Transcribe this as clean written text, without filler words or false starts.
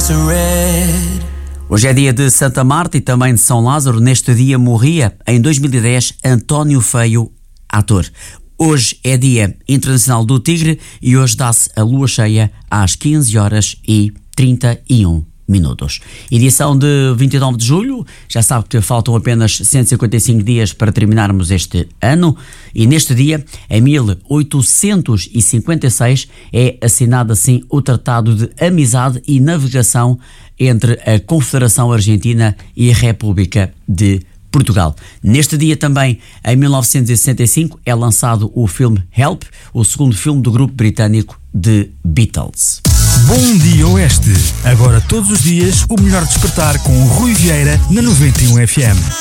Hoje é dia de Santa Marta e também de São Lázaro. Neste dia morria, em 2010, António Feio, ator. Hoje é Dia Internacional do Tigre e hoje dá-se a lua cheia às 15h31. Edição de 29 de julho, já sabe que faltam apenas 155 dias para terminarmos este ano e neste dia, em 1856, é assinado assim o Tratado de Amizade e Navegação entre a Confederação Argentina e a República de Portugal. Neste dia também, em 1965, é lançado o filme Help, o segundo filme do grupo britânico The Beatles. Bom dia Oeste. Agora todos os dias o melhor despertar com o Rui Vieira na 91 FM.